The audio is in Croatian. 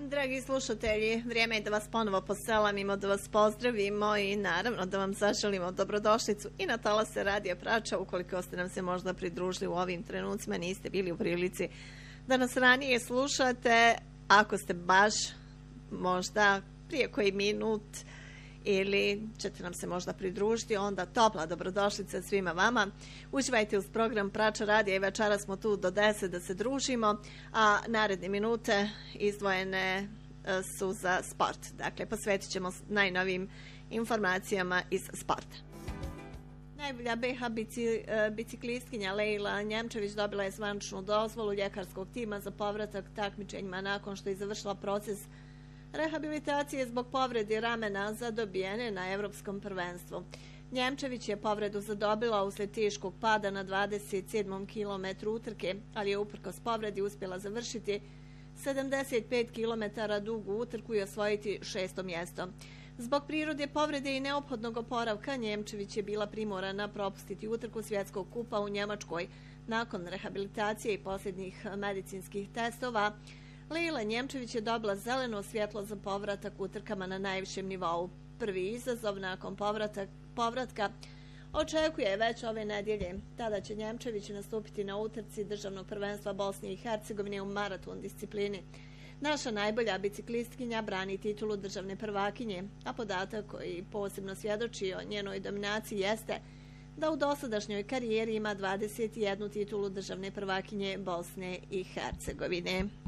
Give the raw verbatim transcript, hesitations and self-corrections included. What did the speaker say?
Dragi slušatelji, vrijeme je da vas ponovo poselamimo, da vas pozdravimo i naravno da vam zaželimo dobrodošlicu i na talase Radija Prača. Ukoliko ste nam se možda pridružili u ovim trenucima, niste bili u prilici da nas ranije slušate, ako ste baš možda prije koji minut ili ćete nam se možda pridružiti, onda topla dobrodošlica svima vama. Uživajte uz program Prača Radija i večera smo tu do deset da se družimo, a naredne minute izdvojene su za sport. Dakle, posvetit ćemo najnovijim informacijama iz sporta. Najbolja be ha bici, biciklistkinja Lejla Njemčević dobila je zvaničnu dozvolu ljekarskog tima za povratak takmičenjima nakon što je završila proces rehabilitacije zbog povrede ramena zadobijene na Evropskom prvenstvu. Njemčević je povredu zadobila usled teškog pada na dvadeset sedmom kilometru utrke, ali je uprkos povredi uspjela završiti sedamdeset pet kilometara dugu utrku i osvojiti šesto mjesto. Zbog prirode povrede i neophodnog oporavka Njemčević je bila primorana propustiti utrku svjetskog kupa u Njemačkoj. Nakon rehabilitacije i posljednjih medicinskih testova, Lejla Njemčević je dobila zeleno svjetlo za povratak utrkama na najvišem nivou. Prvi izazov nakon povratak, povratka očekuje već ove nedjelje. Tada će Njemčević nastupiti na utrci državnog prvenstva Bosne i Hercegovine u maraton disciplini. Naša najbolja biciklistkinja brani titulu državne prvakinje, a podatak koji posebno svjedoči o njenoj dominaciji jeste da u dosadašnjoj karijeri ima dvadeset jednu titulu državne prvakinje Bosne i Hercegovine.